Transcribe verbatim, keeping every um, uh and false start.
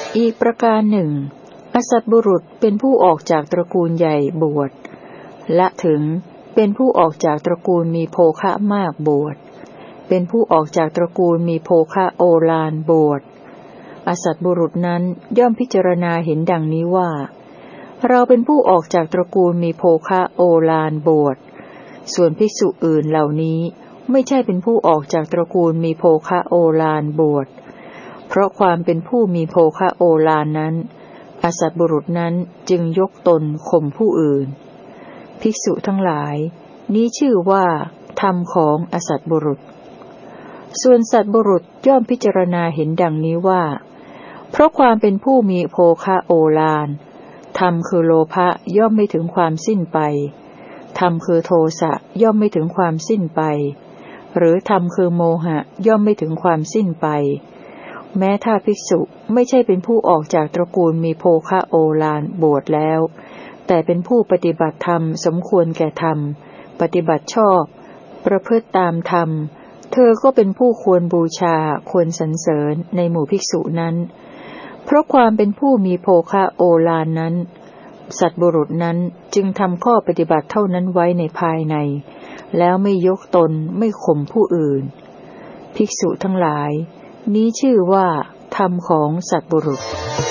อีกประการหนึ่งอสัตบุรุษเป็นผู้ออกจากตระกูลใหญ่บวชละถึงเป็นผู้ออกจากตระกูลมีโภคะมากบวชเป็นผู้ออกจากตระกูลมีโภคะโอฬารบวชอสัตบุรุษนั้นย่อมพิจารณาเห็นดังนี้ว่าเราเป็นผู้ออกจากตระกูลมีโภคะโอฬารบวชส่วนภิกษุอื่นเหล่านี้ไม่ใช่เป็นผู้ออกจากตระกูลมีโภคะโอฬารบวชเพราะความเป็นผู้มีโภคะโอฬารนั้นอสัตบุรุษนั้นจึงยกตนข่มผู้อื่นภิกษุทั้งหลายนี้ชื่อว่าธรรมของอสัตบุรุษส่วนสัตบุรุษย่อมพิจารณาเห็นดังนี้ว่าเพราะความเป็นผู้มีโภคะโอฬารธรรมคือโลภะย่อมไม่ถึงความสิ้นไปธรรมคือโทสะย่อมไม่ถึงความสิ้นไปหรือธรรมคือโมหะย่อมไม่ถึงความสิ้นไปแม้ถ้าภิกษุไม่ใช่เป็นผู้ออกจากตระกูลมีโภคะโอฬารบวชแล้วแต่เป็นผู้ปฏิบัติธรรมสมควรแก่ธรรมปฏิบัติชอบประพฤติตามธรรมเธอก็เป็นผู้ควรบูชาควรสรรเสริญในหมู่ภิกษุนั้นเพราะความเป็นผู้มีโภคะโอฬารนั้นสัตบุรุษนั้นจึงทำข้อปฏิบัติเท่านั้นไว้ในภายในแล้วไม่ยกตนไม่ข่มผู้อื่นภิกษุทั้งหลายนี้ชื่อว่าธรรมของสัตบุรุษ